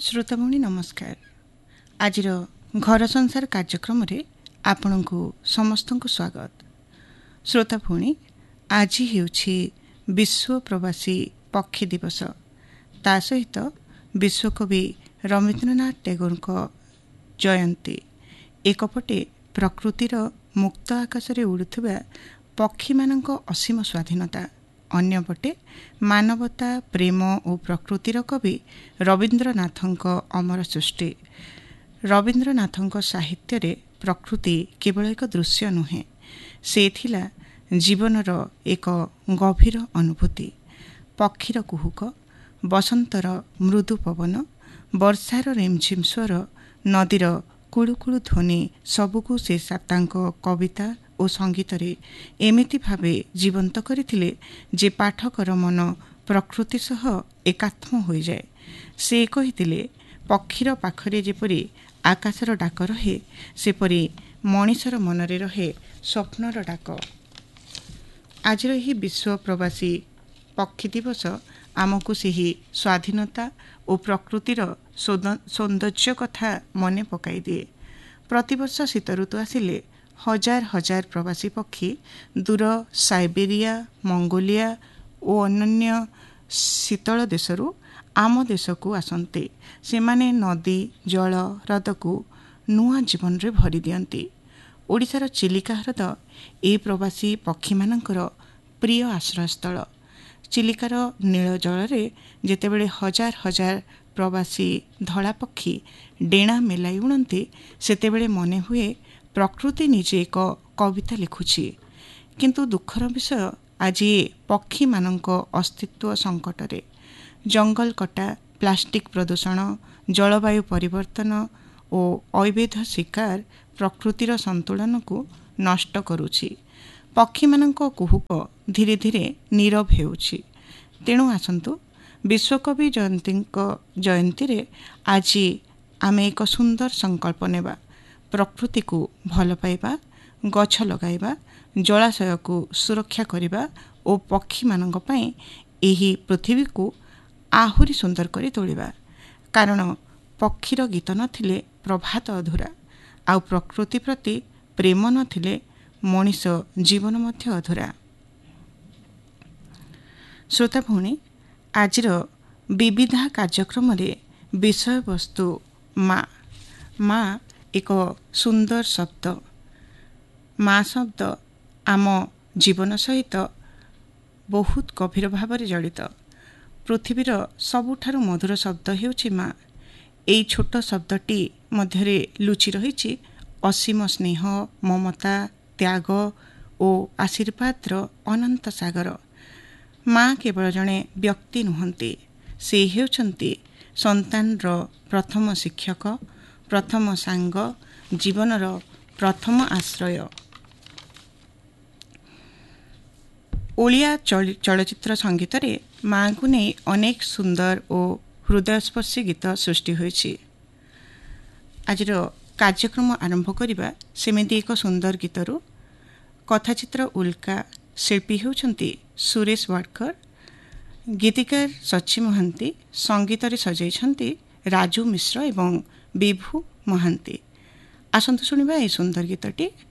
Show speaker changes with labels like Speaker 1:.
Speaker 1: श्रोतामणी नमस्कार। आजिर घर संसार कार्यक्रम आपण समस्त स्वागत। श्रोता भूणी आज हेउछि विश्व प्रवासी पक्षी दिवस। ता सहित विश्वकवि रवीन्द्रनाथ टैगोर जयंती। एकपटे प्रकृतिर मुक्त आकाश उड़ुथिबा पक्षी मानक असीम स्वाधीनता, अन्यपटे मानवता प्रेम और प्रकृतिर कवि रवीन्द्रनाथଙ୍କ अमर सृष्टि। रवीन्द्रनाथଙ୍କ साहित्य रे प्रकृति केवल एक दृश्य नुहे, से थिला जीवनर एक गभीर अनुभूति। पक्षीर कुहुक, बसंतर मृदु पवन, वर्षार रिमझिम स्वर, नदीर कुळुकुळु ध्वनि सबुकु से तांको कविता और संगीत रे एमिति भावे जीवंत करथिले जे पाठकर मन प्रकृति सह एकात्म होई जाए। से कहिथिले पक्षीर पाखरे जेपरि आकाशर डाक रहे, सेपरि मनिषर मनरे रहे स्वप्नर डाक। आजर ही विश्व प्रवासी पक्षी दिवस आमको सेही स्वाधीनता और प्रकृतिर सौंदर्य कथा मने पकाई दिए। प्रतिवर्ष शीत ऋतु आसिले हजार हजार प्रवासी पक्षी दूर साइबेरिया, मंगोलिया और अन्य शीतल देशरू आम देश को आसते। सेमाने नदी जल हृद को नुआ जीवन रे भरी दियंती। ओडिशार चिलिका हृद ए प्रवासी पक्षी मानकर प्रिय आश्रयस्थल। चिलिकार नील जल रे जेतेबेले हजार हजार प्रवासी धला पक्षी डेणा मेलाई उड़ती, सेतेबेले मने हुए प्रकृति निजे एक कविता लिखुछि। किंतु दुखर विषय आज ये पक्षी मानक अस्तित्व संकट रे। जंगल कटा, प्लास्टिक प्रदूषण, जलवायु परिवर्तन और अवैध शिकार प्रकृतिर संतुलन को नष्ट करुछि। पक्षी मानक कुहुक धीरे धीरे नीरव हेउछि। तेणु आसंतु विश्वकवि जयंती रे आज आमे एक सुंदर संकल्प नेबा। प्रकृति को भल पाइबा, गछ लगाइबा, जलाशय को सुरक्षा करिबा और पक्षी मानक पई एही पृथ्वी को आहुरी सुंदर करी तोलिबा। कारण पक्षीर गीत नथिले प्रभात अधूरा, आ प्रकृति प्रति प्रेम नथिले मनीष जीवन मध्य अधूरा। श्रोता भूणी आजिर विविधा कार्यक्रम रे विषय वस्तु माँ। माँ एक सुंदर शब्द। माँ शब्द आम जीवन सहित बहुत गभीर भाव जड़ित। पृथ्वीर सबुठारु मधुर शब्द हेउछि माँ। एई छोट शब्दटी मध्यरे लुचि रहिछि असीम स्नेह, ममता, त्याग और आशीर्वादर अनंत सागर। माँ केवल जणे व्यक्ति नुहंती, से हेउछंती संतानर प्रथम शिक्षक, प्रथम सांग, जीवनर प्रथम आश्रय। ओडिया चलचित्र संगीत रे माँ को नहीं अनेक सुंदर और हृदयस्पर्शी गीत सृष्टि होइछि। आजिर कार्यक्रम आरंभ करिबा सेमिति एक सुंदर गीतरू। कथाचित्र उल्का, शिल्पी हेउछंती सुरेश वाडकर, गीतिकार सची महांती, संगीत रे सजाइछंती राजू मिश्र एवं विभू महांती। आसंतु सुनिबा ए सुंदर गीतटी।